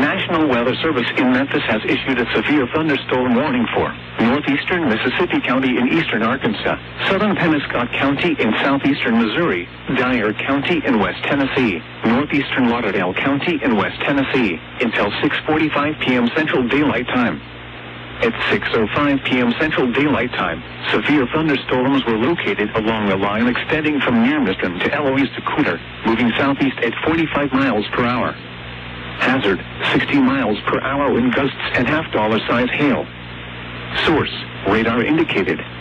National Weather Service in Memphis has issued a severe thunderstorm warning for northeastern Mississippi County in eastern Arkansas, southern Penobscot County in southeastern Missouri, Dyer County in West Tennessee, northeastern Lauderdale County in West Tennessee, until 6:45 p.m. Central Daylight Time. At 6:05 p.m. Central Daylight Time, severe thunderstorms were located along the line extending from near Mistram to Eloise to Cooter, moving southeast at 45 miles per hour. Hazard, 60 miles per hour wind gusts and half-dollar size hail. Source, radar indicated.